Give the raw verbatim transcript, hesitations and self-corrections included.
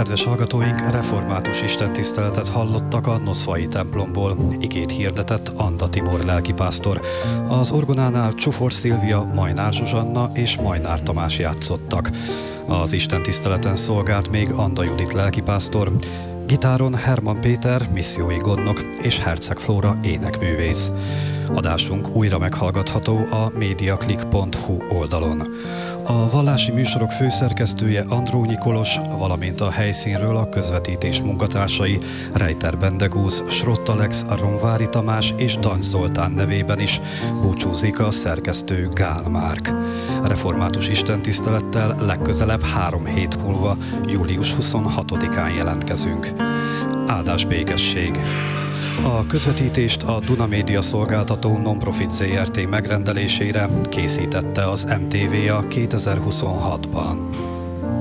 Kedves hallgatóink, református istentiszteletet hallottak a Noszfai templomból. Igét hirdetett Anda Tibor lelkipásztor. Az orgonánál Csufor Szilvia, Majnár Zsuzsanna és Majnár Tamás játszottak. Az istentiszteleten szolgált még Anda Judit lelkipásztor. Gitáron Herman Péter, missziói gondnok és Herceg Flóra énekművész. Adásunk újra meghallgatható a mediaclick pont hu oldalon. A vallási műsorok főszerkesztője Andrónyi Kolos, valamint a helyszínről a közvetítés munkatársai Rejter Bendegúz, Srott Alex, Romvári Tamás és Dancs Zoltán nevében is búcsúzik a szerkesztő Gál Márk. Református istentisztelettel legközelebb három hét múlva, július huszonhatodikán jelentkezünk. Áldás békesség! A közvetítést a Duna Média szolgáltató Non-Profit Zé Er Té megrendelésére készítette az em té vé a kétezer-huszonhatban.